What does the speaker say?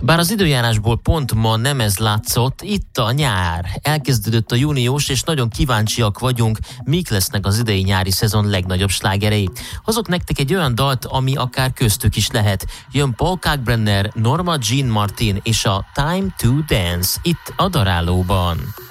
Bár az időjárásból pont ma nem ez látszott, itt a nyár. Elkezdődött a június, és nagyon kíváncsiak vagyunk, mik lesznek az idei nyári szezon legnagyobb slágerei. Hozok nektek egy olyan dalt, ami akár köztük is lehet. Jön Paul Kalkbrenner, Norma Jean Martin és a Time to Dance itt a Darálóban.